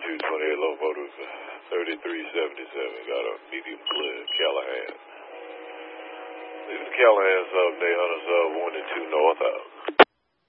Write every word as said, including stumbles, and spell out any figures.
two twenty-eight locomotive, thirty-three seventy-seven. Got a medium clear, Callahan. This is Callahan sub, day Hunter sub, one and two north out.